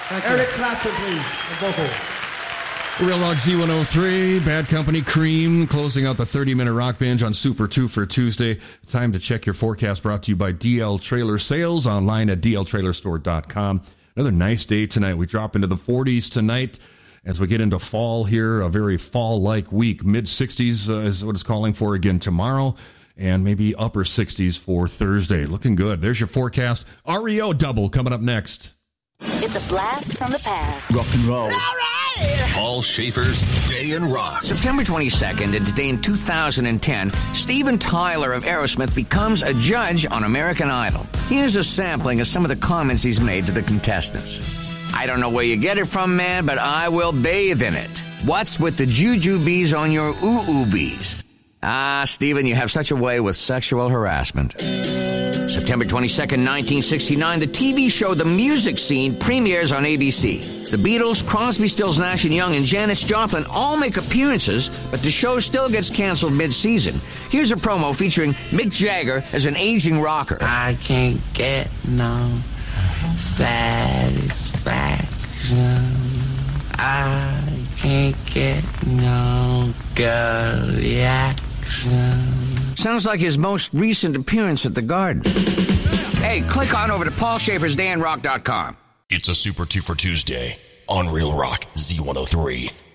Eric Clapton, please, on vocal. Real Rock Z103, Bad Company, Cream, closing out the 30-minute rock binge on Super 2 for Tuesday. Time to check your forecast, brought to you by DL Trailer Sales, online at dltrailerstore.com. Another nice day tonight. We drop into the 40s tonight as we get into fall here, a very fall-like week. Mid-60s is what it's calling for again tomorrow, and maybe upper 60s for Thursday. Looking good. There's your forecast. REO Double coming up next. It's a blast from the past. Rock and roll. All right! Paul Schaefer's Day in Rock. September 22nd, and today in 2010, Steven Tyler of Aerosmith becomes a judge on American Idol. Here's a sampling of some of the comments he's made to the contestants. I don't know where you get it from, man, but I will bathe in it. What's with the juju bees on your ooh-ooh bees? Ah, Steven, you have such a way with sexual harassment. September 22nd, 1969, the TV show The Music Scene premieres on ABC. The Beatles, Crosby, Stills, Nash & Young, and Janis Joplin all make appearances, but the show still gets canceled mid-season. Here's a promo featuring Mick Jagger as an aging rocker. I can't get no satisfaction. I can't get no girl reaction. Sounds like his most recent appearance at the Garden. Hey, click on over to paulschaefersdayinrock.com. It's a Super 2 for Tuesday on Real Rock Z103.